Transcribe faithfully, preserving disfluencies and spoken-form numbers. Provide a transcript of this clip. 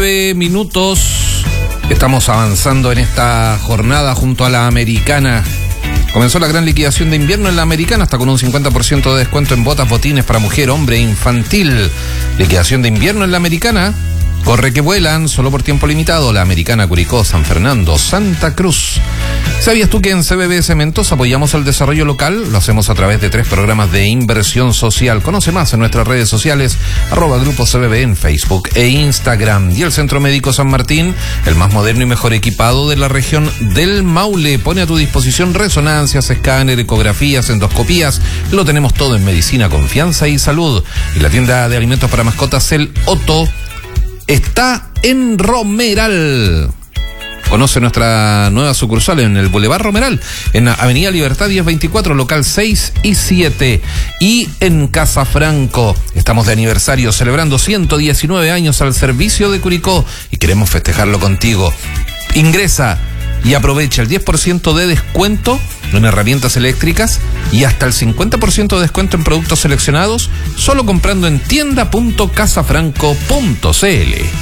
Minutos. Estamos avanzando en esta jornada junto a la Americana. Comenzó la gran liquidación de invierno en la Americana, hasta con un cincuenta por ciento de descuento en botas, botines para mujer, hombre e infantil. Liquidación de invierno en la Americana. Corre que vuelan, solo por tiempo limitado. La Americana, Curicó, San Fernando, Santa Cruz. ¿Sabías tú que en C B B Cementos apoyamos el desarrollo local? Lo hacemos a través de tres programas de inversión social. Conoce más en nuestras redes sociales, arroba Grupo C B B en Facebook e Instagram. Y el Centro Médico San Martín, el más moderno y mejor equipado de la región del Maule, pone a tu disposición resonancias, escáner, ecografías, endoscopías. Lo tenemos todo en medicina, confianza y salud. Y la tienda de alimentos para mascotas, el Otto, está en Romeral. Conoce nuestra nueva sucursal en el Boulevard Romeral, en Avenida Libertad diez veinticuatro, local seis y siete. Y en Casa Franco, estamos de aniversario, celebrando ciento diecinueve años al servicio de Curicó y queremos festejarlo contigo. Ingresa y aprovecha el diez por ciento de descuento en herramientas eléctricas y hasta el cincuenta por ciento de descuento en productos seleccionados, solo comprando en tienda punto casafranco punto cl.